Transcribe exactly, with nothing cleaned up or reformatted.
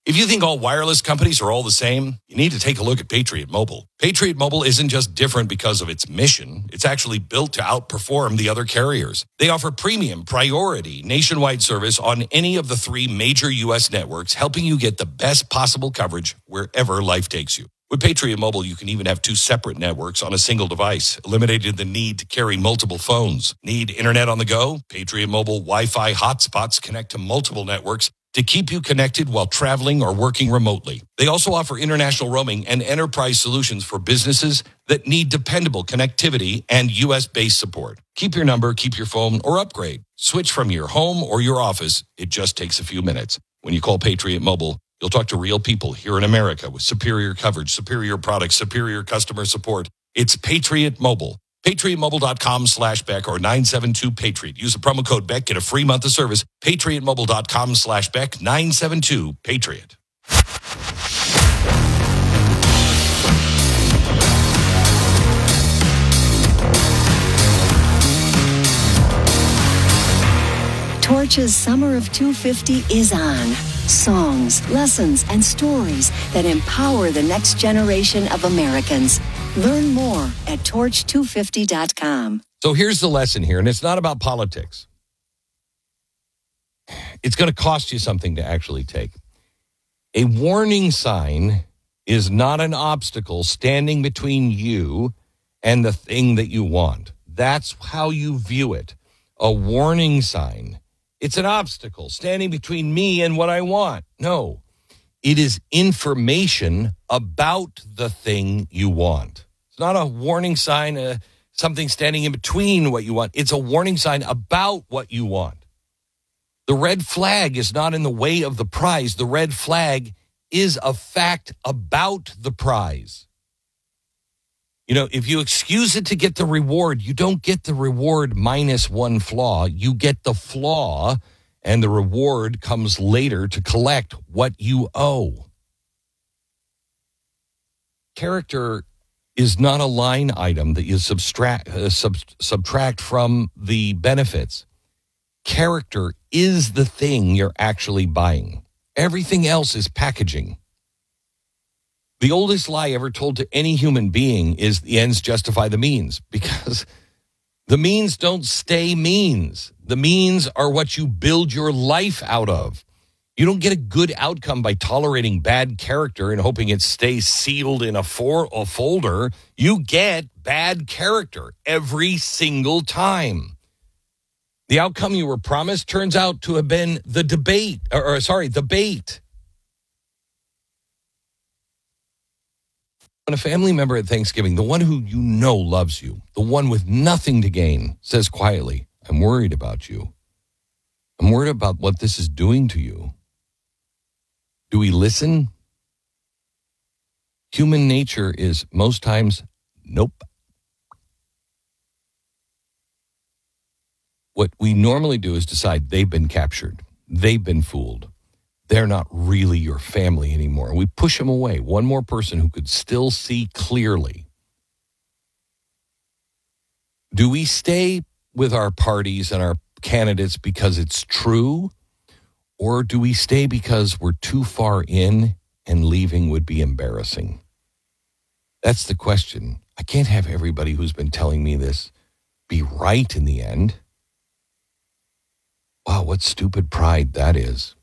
If you think all wireless companies are all the same, you need to take a look at Patriot Mobile. Patriot Mobile isn't just different because of its mission. It's actually built to outperform the other carriers. They offer premium, priority, nationwide service on any of the three major U S networks, helping you get the best possible coverage wherever life takes you. With Patriot Mobile, you can even have two separate networks on a single device, eliminating the need to carry multiple phones. Need internet on the go? Patriot Mobile Wi-Fi hotspots connect to multiple networks to keep you connected while traveling or working remotely. They also offer international roaming and enterprise solutions for businesses that need dependable connectivity and U S-based support. Keep your number, keep your phone, or upgrade. Switch from your home or your office. It just takes a few minutes. When you call Patriot Mobile, you'll talk to real people here in America with superior coverage, superior products, superior customer support. It's Patriot Mobile. PatriotMobile.com slash Beck or nine seven two Patriot. Use the promo code Beck. Get a free month of service. PatriotMobile.com slash Beck nine seven two Patriot. Torch's Summer of two fifty is on. Songs, lessons, and stories that empower the next generation of Americans. Learn more at torch two fifty dot com. So here's the lesson here, and it's not about politics. It's going to cost you something to actually take. A warning sign is not an obstacle standing between you and the thing that you want. That's how you view it. A warning sign. It's an obstacle standing between me and what I want. No, it is information about the thing you want. It's not a warning sign, uh, something standing in between what you want. It's a warning sign about what you want. The red flag is not in the way of the prize. The red flag is a fact about the prize. You know, if you excuse it to get the reward, you don't get the reward minus one flaw. You get the flaw, and the reward comes later to collect what you owe. Character is not a line item that you subtract, uh, sub, subtract from the benefits. Character is the thing you're actually buying. Everything else is packaging. The oldest lie ever told to any human being is the ends justify the means, because the means don't stay means. The means are what you build your life out of. You don't get a good outcome by tolerating bad character and hoping it stays sealed in a, for, a folder. You get bad character every single time. The outcome you were promised turns out to have been the debate, or, or sorry, the bait. When a family member at Thanksgiving, the one who you know loves you, the one with nothing to gain, says quietly, I'm worried about you. I'm worried about what this is doing to you. Do we listen? Human nature is most times, nope. What we normally do is decide they've been captured. They've been fooled. They're not really your family anymore. We push them away. One more person who could still see clearly. Do we stay with our parties and our candidates because it's true? Or do we stay because we're too far in and leaving would be embarrassing? That's the question. I can't have everybody who's been telling me this be right in the end. Wow, what stupid pride that is.